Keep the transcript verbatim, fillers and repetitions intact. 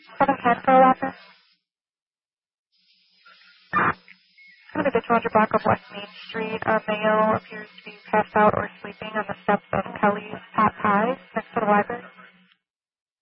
seven ten for a walker. I'm going to get two hundred block of West Main Street. A male appears to be passed out or sleeping on the steps of Kelly's Pot Pies next to the library.